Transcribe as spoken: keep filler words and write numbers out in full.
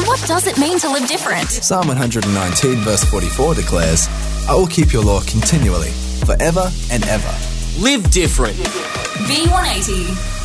what does it mean to live different? Psalm one nineteen verse forty-four declares, I will keep your law continually, forever and ever. Live different. V one eighty.